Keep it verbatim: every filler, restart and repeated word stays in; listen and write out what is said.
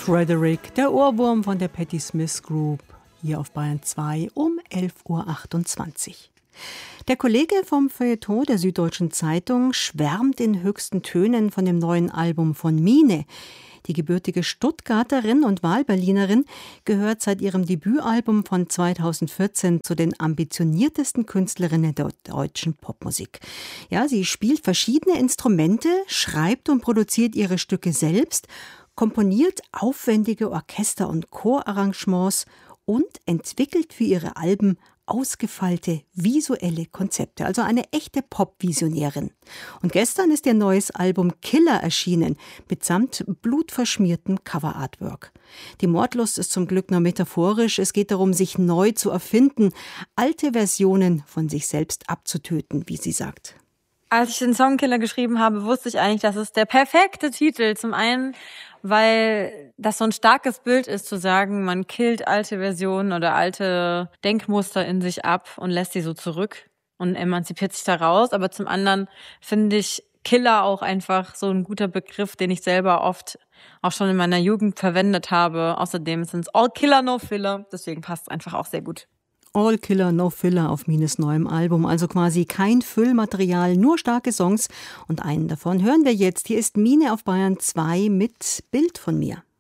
Frederick, der Ohrwurm von der Patti Smith Group, hier auf Bayern zwei um elf Uhr achtundzwanzig. Der Kollege vom Feuilleton der Süddeutschen Zeitung schwärmt in höchsten Tönen von dem neuen Album von Mine. Die gebürtige Stuttgarterin und Wahlberlinerin gehört seit ihrem Debütalbum von zweitausendvierzehn zu den ambitioniertesten Künstlerinnen der deutschen Popmusik. Ja, sie spielt verschiedene Instrumente, schreibt und produziert ihre Stücke selbst, komponiert aufwendige Orchester- und Chorarrangements und entwickelt für ihre Alben ausgefeilte visuelle Konzepte, also eine echte Pop-Visionärin. Und gestern ist ihr neues Album Killer erschienen, mitsamt blutverschmiertem Cover-Artwork. Die Mordlust ist zum Glück nur metaphorisch, es geht darum, sich neu zu erfinden, alte Versionen von sich selbst abzutöten, wie sie sagt. Als ich den Song Killer geschrieben habe, wusste ich eigentlich, dass es der perfekte Titel. Zum einen, weil das so ein starkes Bild ist, zu sagen, man killt alte Versionen oder alte Denkmuster in sich ab und lässt sie so zurück und emanzipiert sich da raus. Aber zum anderen finde ich Killer auch einfach so ein guter Begriff, den ich selber oft auch schon in meiner Jugend verwendet habe. Außerdem sind es All Killer, No Filler. Deswegen passt es einfach auch sehr gut. All Killer, No Filler auf Mines neuem Album, also quasi kein Füllmaterial, nur starke Songs und einen davon hören wir jetzt. Hier ist Mine auf Bayern zwei mit Bild von mir.